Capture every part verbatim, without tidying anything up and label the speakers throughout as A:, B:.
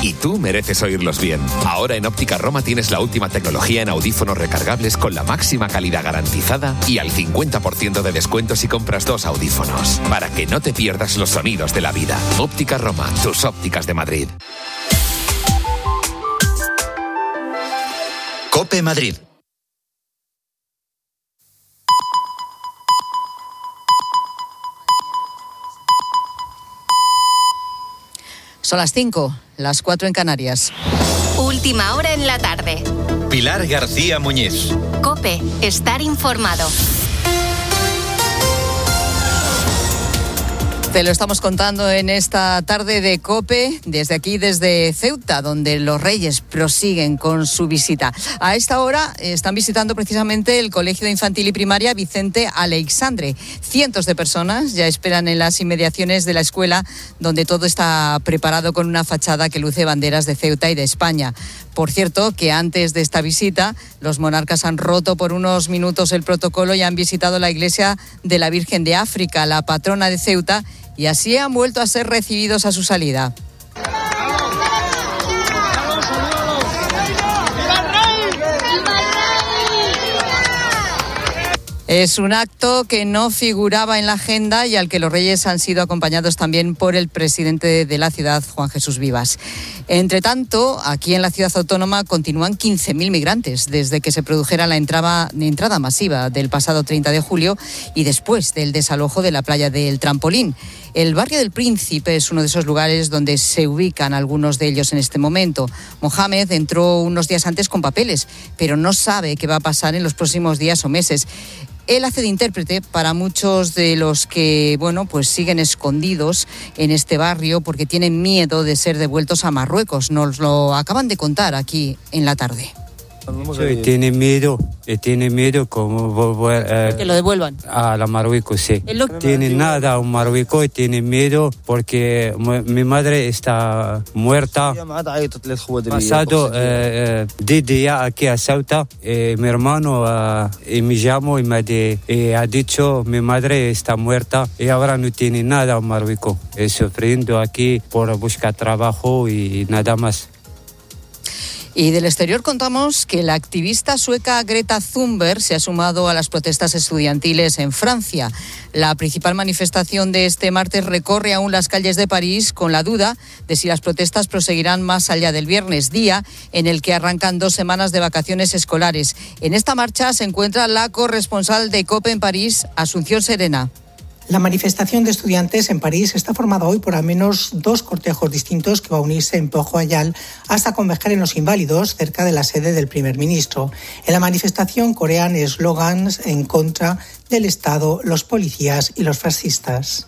A: Y tú mereces oírlos bien. Ahora en Óptica Roma tienes la última tecnología en audífonos recargables con la máxima calidad garantizada y al cincuenta por ciento de descuento si compras dos audífonos. Para que no te pierdas los sonidos de la vida. Óptica Roma, tus ópticas de Madrid.
B: COPE Madrid.
C: Son las cinco, las cuatro en Canarias.
D: Última hora en la tarde.
B: Pilar García Muñiz.
D: COPE, estar informado.
C: Te lo estamos contando en esta tarde de COPE, desde aquí, desde Ceuta, donde los Reyes prosiguen con su visita. A esta hora están visitando precisamente el Colegio de Infantil y Primaria Vicente Aleixandre. Cientos de personas ya esperan en las inmediaciones de la escuela, donde todo está preparado con una fachada que luce banderas de Ceuta y de España. Por cierto, que antes de esta visita, los monarcas han roto por unos minutos el protocolo y han visitado la iglesia de la Virgen de África, la patrona de Ceuta, y así han vuelto a ser recibidos a su salida. Es un acto que no figuraba en la agenda y al que los Reyes han sido acompañados también por el presidente de la ciudad, Juan Jesús Vivas. Entre tanto, aquí en la ciudad autónoma continúan quince mil migrantes desde que se produjera la entrada, entrada masiva del pasado treinta de julio y después del desalojo de la playa del Trampolín. El barrio del Príncipe es uno de esos lugares donde se ubican algunos de ellos en este momento. Mohamed entró unos días antes con papeles, pero no sabe qué va a pasar en los próximos días o meses. Él hace de intérprete para muchos de los que, bueno, pues siguen escondidos en este barrio porque tienen miedo de ser devueltos a Marruecos. Nos lo acaban de contar aquí en la tarde.
E: Sí, tiene miedo, tiene miedo como volver eh,
C: que lo devuelvan
E: a la Marruecos, sí.
C: Lo...
E: Tiene nada un Marruecos y tiene miedo porque mi madre está muerta. Pasado eh, diez días aquí a Ceuta, eh, mi hermano eh, me llamó y me de, eh, ha dicho mi madre está muerta y ahora no tiene nada un Marruecos. Estoy sufriendo aquí por buscar trabajo y nada más.
C: Y del exterior contamos que la activista sueca Greta Thunberg se ha sumado a las protestas estudiantiles en Francia. La principal manifestación de este martes recorre aún las calles de París con la duda de si las protestas proseguirán más allá del viernes, día en el que arrancan dos semanas de vacaciones escolares. En esta marcha se encuentra la corresponsal de COPE en París, Asunción Serena.
F: La manifestación de estudiantes en París está formada hoy por al menos dos cortejos distintos que va a unirse en Port Royal hasta converger en Los Inválidos, cerca de la sede del primer ministro. En la manifestación corean eslogans en contra del Estado, los policías y los fascistas.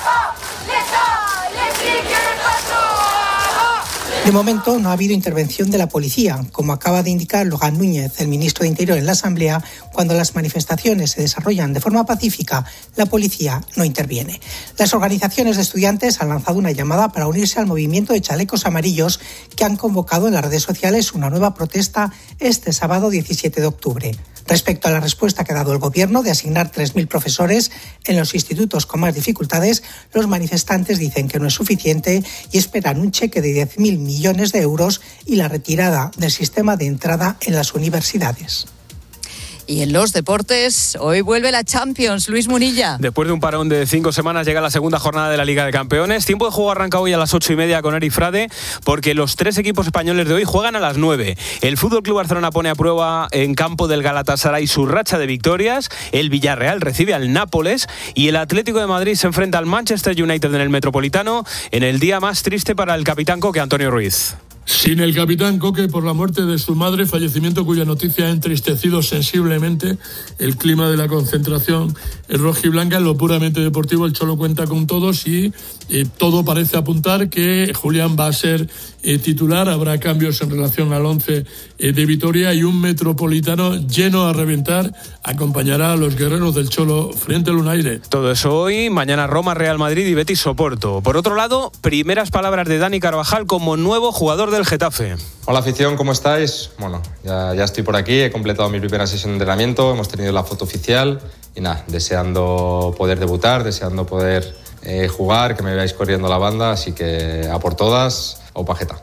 F: De momento no ha habido intervención de la policía, como acaba de indicar Logan Núñez, el ministro de Interior, en la Asamblea. Cuando las manifestaciones se desarrollan de forma pacífica, la policía no interviene. Las organizaciones de estudiantes han lanzado una llamada para unirse al movimiento de chalecos amarillos que han convocado en las redes sociales una nueva protesta este sábado diecisiete de octubre. Respecto a la respuesta que ha dado el Gobierno de asignar tres mil profesores en los institutos con más dificultades, los manifestantes dicen que no es suficiente y esperan un cheque de diez mil millones de euros y la retirada del sistema de entrada en las universidades.
C: Y en los deportes, hoy vuelve la Champions, Luis Munilla.
G: Después de un parón de cinco semanas llega la segunda jornada de la Liga de Campeones. Tiempo de juego arranca hoy a las ocho y media con Eric Frade, porque los tres equipos españoles de hoy juegan a las nueve. El Fútbol Club Barcelona pone a prueba en campo del Galatasaray su racha de victorias. El Villarreal recibe al Nápoles y el Atlético de Madrid se enfrenta al Manchester United en el Metropolitano en el día más triste para el capitán Coque, Antonio Ruiz.
H: Sin el capitán Coque por la muerte de su madre, fallecimiento cuya noticia ha entristecido sensiblemente el clima de la concentración rojiblanca. En lo puramente deportivo, el Cholo cuenta con todos y eh, todo parece apuntar que Julián va a ser eh, titular. Habrá cambios en relación al once eh, de Vitoria y un Metropolitano lleno a reventar acompañará a los guerreros del Cholo frente al Unaire.
G: Todo eso hoy, mañana Roma, Real Madrid y Betis Oporto. Por otro lado, primeras palabras de Dani Carvajal como nuevo jugador del Getafe.
I: Hola afición, ¿cómo estáis? Bueno, ya, ya estoy por aquí, he completado mi primera sesión de entrenamiento, hemos tenido la foto oficial y nada, deseando poder debutar, deseando poder eh, jugar, que me veáis corriendo a la banda, así que a por todas, au pajeta.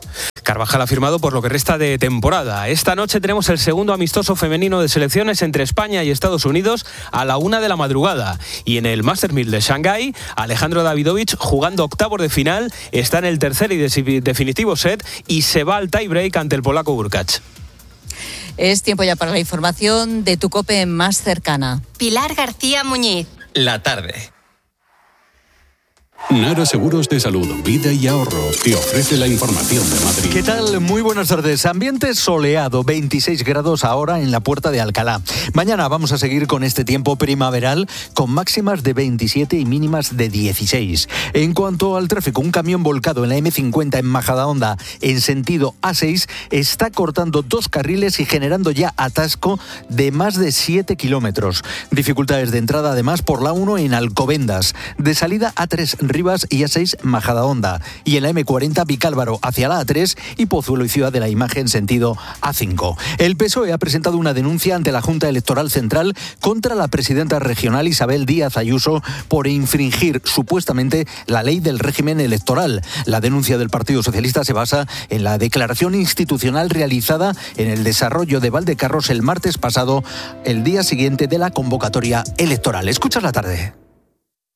G: Carvajal ha firmado por lo que resta de temporada. Esta noche tenemos el segundo amistoso femenino de selecciones entre España y Estados Unidos a la una de la madrugada. Y en el Masters mil de Shanghái, Alejandro Davidovich, jugando octavos de final, está en el tercer y definitivo set y se va al tiebreak ante el polaco Hurkacz.
C: Es tiempo ya para la información de tu COPE más cercana.
D: Pilar García Muñiz.
B: La tarde.
J: Nara Seguros de Salud, Vida y Ahorro te ofrece la información de Madrid.
K: ¿Qué tal? Muy buenas tardes. Ambiente soleado, veintiséis grados ahora en la Puerta de Alcalá. Mañana vamos a seguir con este tiempo primaveral con máximas de veintisiete y mínimas de dieciséis. En cuanto al tráfico, un camión volcado en la eme cincuenta en Majadahonda en sentido a seis está cortando dos carriles y generando ya atasco de más de siete kilómetros. Dificultades de entrada además por la uno en Alcobendas. De salida a tres Rivas y a seis Majadahonda. Y en la eme cuarenta Vicálvaro hacia la a tres y Pozuelo y Ciudad de la Imagen sentido a cinco. El P S O E ha presentado una denuncia ante la Junta Electoral Central contra la presidenta regional Isabel Díaz Ayuso por infringir supuestamente la ley del régimen electoral. La denuncia del Partido Socialista se basa en la declaración institucional realizada en el desarrollo de Valdecarros el martes pasado, el día siguiente de la convocatoria electoral. Escuchas la tarde.